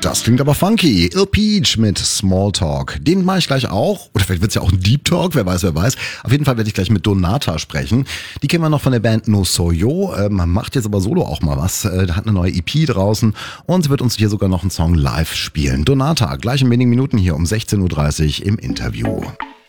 Das klingt aber funky. Il Peach mit Smalltalk. Den mache ich gleich auch. Oder vielleicht wird es ja auch ein Deep Talk, wer weiß, wer weiß. Auf jeden Fall werde ich gleich mit Donata sprechen. Die kennen wir noch von der Band No Soyo. Macht jetzt aber solo auch mal was. Hat eine neue EP draußen und sie wird uns hier sogar noch einen Song live spielen. Donata, gleich in wenigen Minuten hier um 16.30 Uhr im Interview.